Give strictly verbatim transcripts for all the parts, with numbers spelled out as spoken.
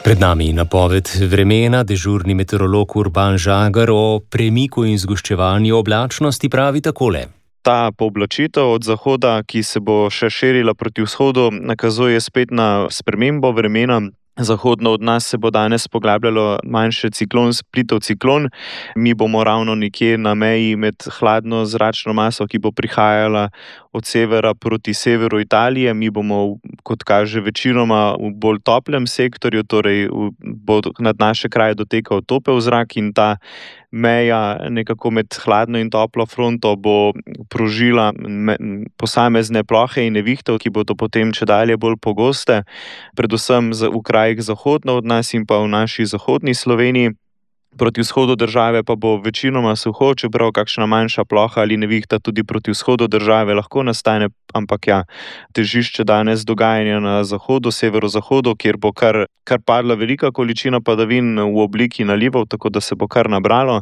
Pred nami napoved vremena, dežurni meteorolog Urban Žagar o premiku in zgoščevanju oblačnosti pravi takole. Ta pooblačitev od zahoda, ki se bo še širila proti vzhodu, nakazuje spet na spremembo vremena. Zahodno od nas se bo danes poglabljalo manjše ciklon, splitov ciklon. Mi bomo ravno nekje na meji med hladno zračno maso, ki bo prihajala od severa proti severu Italije. Mi bomo, kot kaže, večinoma v bolj toplem sektorju, torej bo nad naše kraje dotekal topel zrak in ta meja nekako med hladno in toplo fronto bo prožila posamezne plohe in nevihte, ki bodo potem čedalje bolj pogoste, predvsem v krajih zahodno od nas in pa v naši zahodni Sloveniji. Proti vzhodu države pa bo večinoma suho, čeprav kakšna manjša ploha ali nevihta tudi proti vzhodu države lahko nastane, ampak ja, težišče danes dogajanja na zahodu, severozahodu, kjer bo kar, kar padla velika količina padavin v obliki nalivov, tako da se bo kar nabralo.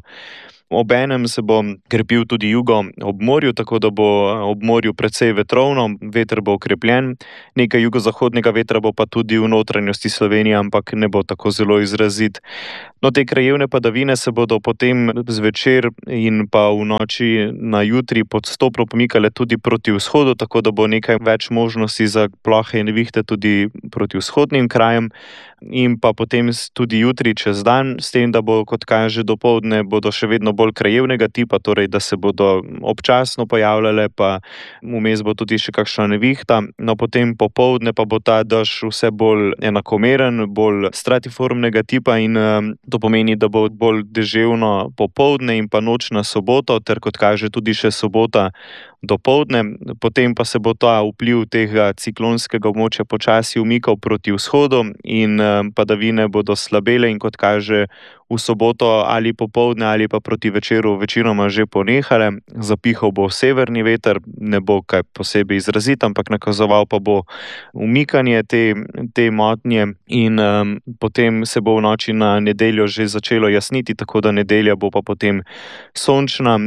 Obenem se bo krepil tudi jugo ob morju, tako da bo ob morju precej vetrovno, veter bo okrepljen. Nekaj jugozahodnega vetra bo pa tudi v notranjosti Slovenije, ampak ne bo tako zelo izrazit. No, te krajevne padavine se bodo potem zvečer in pa v noči na jutri postopno pomikale tudi proti vzhodu, tako da bo nekaj več možnosti za plohe in nevihte tudi proti vzhodnim krajem. In pa potem tudi jutri čez dan, s tem, da bo, kot kaže, dopoldne bodo še vedno bolj krajevnega tipa, torej da se bodo občasno pojavljale, pa vmes bo tudi še kakšna nevihta. No, potem popoldne pa bo ta dež vse bolj enakomeren, bolj stratiformnega tipa in to pomeni, da bo bolj deževno popoldne in pa noč na soboto, ter kot kaže tudi še sobota dopoldne. Potem pa se bo ta vpliv tega ciklonskega območja počasi umikal proti vzhodu in padavine bodo slabele in kot kaže v soboto ali popoldne ali pa proti večeru večinoma že ponehale. Zapihal bo severni veter, ne bo kaj posebej izrazit, ampak nakazoval pa bo umikanje te, te motnje in um, potem se bo v noči na nedeljo že začelo jasniti, tako da nedelja bo pa potem sončna.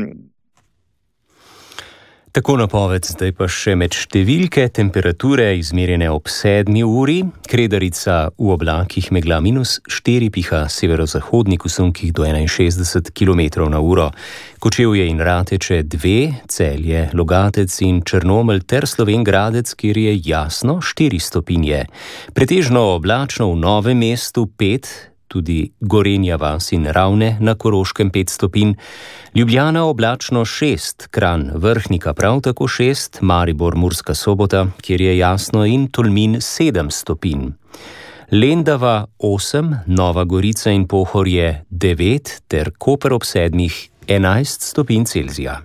Tako napoved, zdaj pa še med številke, temperature izmerjene ob sedmi uri, Kredarica v oblakih megla minus štiri, piha severozahodnik v sunkih do enainšestdeset kilometrov na uro. Kočevje in Rateče dve, Celje, Logatec in Črnomelj ter Slovenj Gradec, kjer je jasno štiri stopinje. Pretežno oblačno v Novem mestu pet, tudi Gorenja vas in Ravne na Koroškem pet stopinj, Ljubljana oblačno šest, Kranj, Vrhnika prav tako šest, Maribor, Murska Sobota, kjer je jasno, in Tolmin sedem stopinj. Lendava osem, Nova Gorica in Pohorje devet ter Koper ob sedmih enajst stopinj Celzija.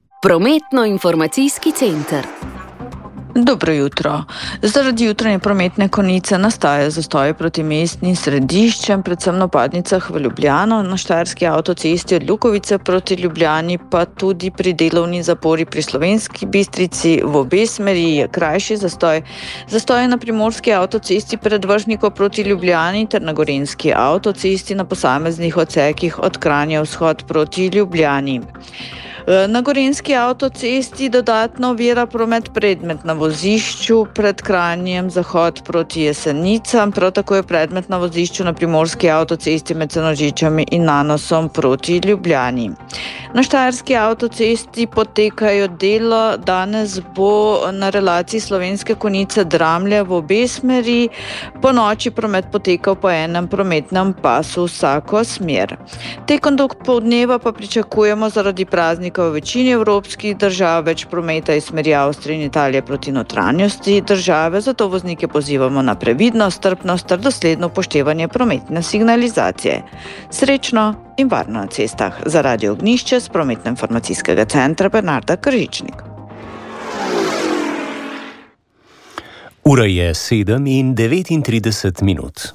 Prometno-informacijski center. Dobro jutro. Zaradi jutranje prometne konice nastaja zastoj proti mestnim središčem, predvsem na vpadnicah v Ljubljano, na Štajerski avtocesti od Lukovice proti Ljubljani, pa tudi pri delovni zapori pri Slovenski Bistrici v obe smeri je krajši zastoj. Zastoj je na Primorski avtocesti pred Vršnikom proti Ljubljani ter na Gorenjski avtocesti na posameznih odsekih od Kranja vzhod proti Ljubljani. Na Gorenjski avtocesti dodatno ovira promet predmet na vozišču pred Kranjem zahod proti Jesenicam, prav tako je predmet na vozišču na Primorski avtocesti med Senožičami in Nanosom proti Ljubljani. Na Štajerski avtocesti potekajo delo, danes bo na relaciji Slovenske Konjice Dramlje v obe smeri, po noči promet potekal po enem prometnem pasu vsako smer. Tekom dopoldneva pa pričakujemo zaradi praznika v večini evropskih držav več prometa iz smeri Avstrije in Italije proti notranjosti države, zato voznike pozivamo na previdnost, strpnost ter dosledno upoštevanje prometne signalizacije. Srečno in varno na cestah. Za Radio Ognjišče s Prometno-informacijskega centra Bernarda Kržičnik. Ura je sedem in devetintrideset minut.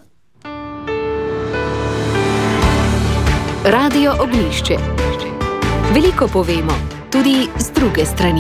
Radio Ognjišče. Veliko povemo, tudi z druge strani.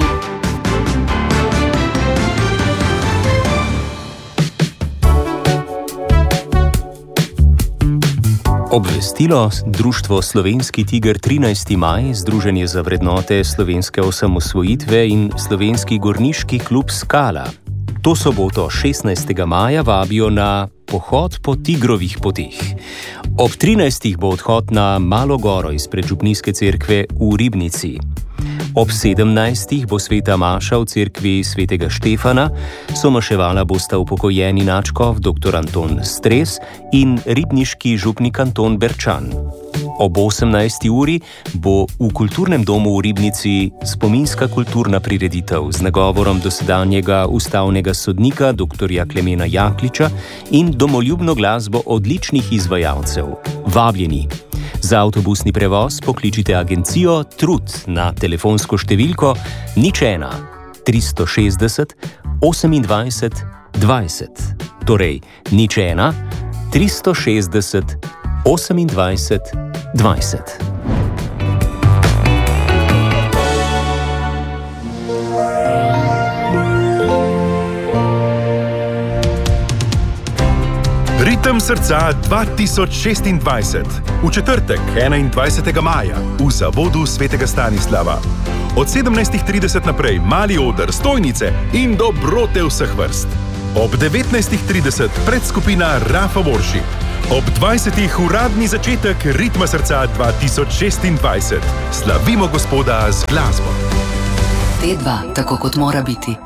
Obvestilo: Društvo Slovenski tiger trinajsti maj, Združenje za vrednote slovenske osamosvojitve in Slovenski gorniški klub Skala. To soboto šestnajstega maja vabijo na pohod po Tigrovih poteh. Ob trinajstih bo odhod na Malo goro izpred župnijske cerkve v Ribnici. Ob sedemnajstih bo sveta maša v cerkvi svetega Štefana, somaševala bosta upokojeni nadškof dr. Anton Stres in ribniški župnik Anton Berčan. Ob osemnajsti uri bo v kulturnem domu v Ribnici spominska kulturna prireditev z nagovorom dosedanjega ustavnega sodnika dr. Klemena Jakliča in domoljubno glasbo odličnih izvajalcev. Vabljeni! Za avtobusni prevoz pokličite agencijo Trud na telefonsko številko nič ena tristo šestdeset osemindvajset dvajset. Torej nič ena tristo šestdeset osemindvajset dvajset. Ritem srca dva tisoč šestindvajset. V četrtek, enaindvajsetega maja, v zavodu svetega Stanislava. Od sedemnajstih trideset naprej mali oder, stojnice in dobrote vseh vrst. Ob devetnajstih trideset predskupina Rafa Worship. Ob dvajsetih uradni začetek Ritma srca dva tisoč šestindvajset. Slavimo Gospoda z glasbo. T dva, tako kot mora biti.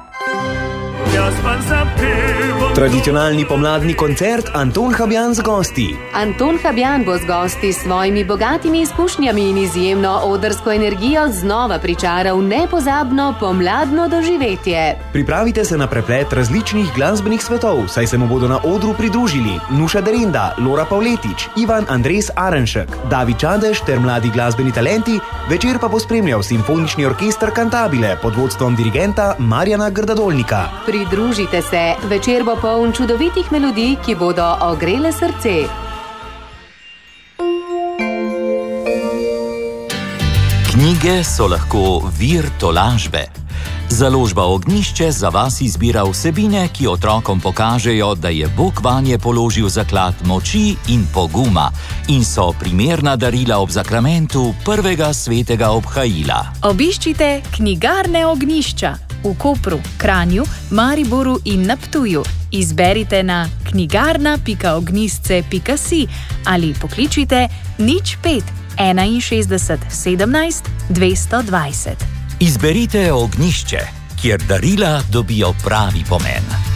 Tradicionalni pomladni koncert Anton Habjan z gosti. Anton Habjan bo z gosti s svojimi bogatimi izkušnjami in izjemno odrsko energijo znova pričaral nepozabno pomladno doživetje. Pripravite se na preplet različnih glasbenih svetov, saj se mu bodo na odru pridružili Nuša Derenda, Lora Pavletič, Ivan Andres Arenšek, David Čadež ter mladi glasbeni talenti. Večer pa bo spremljal simfonični orkester Cantabile pod vodstvom dirigenta Marjana Grdadolnika. Pridružite se, večer bo poln čudovitih melodij, ki bodo ogrele srce. Knjige so lahko vir tolažbe. Založba Ognjišče za vas izbira vsebine, ki otrokom pokažejo, da je Bog vanje položil zaklad moči in poguma in so primerna darila ob zakramentu prvega svetega obhajila. Obiščite knjigarne Ognjišča v Kopru, Kranju, Mariboru in na Ptuju. Izberite na knjigarna pika ognjisce pika si ali pokličite nič pet enainšestdeset sedemnajst dvesto dvajset. Izberite Ognjišče, kjer darila dobijo pravi pomen.